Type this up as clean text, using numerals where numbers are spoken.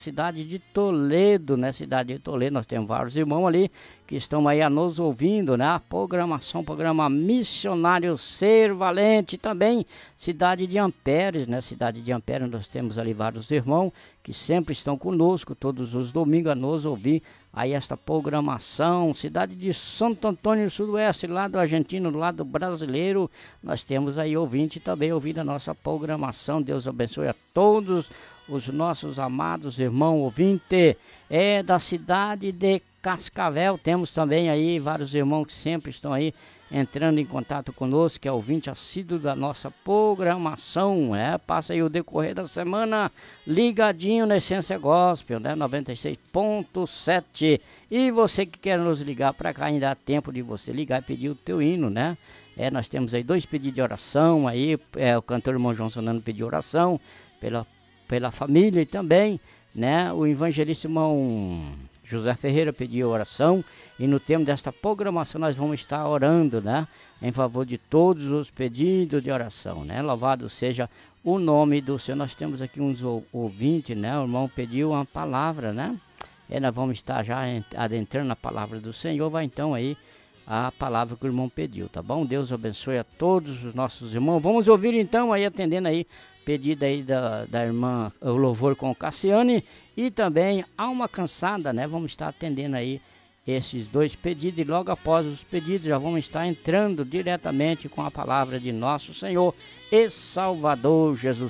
cidade de Toledo, né? Cidade de Toledo, nós temos vários irmãos ali que estão aí a nos ouvindo, né? A programa Missionário Ser Valente, também cidade de Ampères, né? Cidade de Ampères, nós temos ali vários irmãos que sempre estão conosco, todos os domingos a nos ouvir aí esta programação. Cidade de Santo Antônio do Sudoeste, lá do argentino, do lado brasileiro, nós temos aí ouvinte também ouvindo a nossa programação. Deus abençoe a todos os nossos amados irmãos ouvintes. É da cidade de Cascavel, temos também aí vários irmãos que sempre estão aí entrando em contato conosco, que é ouvinte assíduo da nossa programação, passa aí o decorrer da semana ligadinho na Essência Gospel, né, 96.7, e você que quer nos ligar para cá, ainda há tempo de você ligar e pedir o teu hino, né, nós temos aí 2 pedidos de oração, aí o cantor irmão João Sonano pediu oração pela família e também, né, o evangelista irmão José Ferreira pediu oração, e no tempo desta programação nós vamos estar orando, né, em favor de todos os pedidos de oração, né, louvado seja o nome do Senhor. Nós temos aqui uns ouvintes, né, o irmão pediu uma palavra, né, nós vamos estar já adentrando na palavra do Senhor, vai então aí a palavra que o irmão pediu, tá bom? Deus abençoe a todos os nossos irmãos. Vamos ouvir então aí, atendendo aí pedido aí da irmã, o louvor com Cassiane, e também Alma Cansada, né? Vamos estar atendendo aí esses 2 pedidos, e logo após os pedidos já vamos estar entrando diretamente com a palavra de nosso Senhor e Salvador Jesus